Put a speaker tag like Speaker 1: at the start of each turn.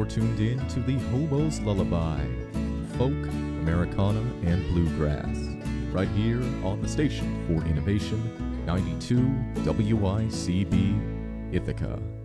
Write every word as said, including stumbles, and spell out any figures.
Speaker 1: tuned in to the Hobo's Lullaby, folk, Americana, and bluegrass, right here on the station for innovation, ninety-two W I C B Ithaca.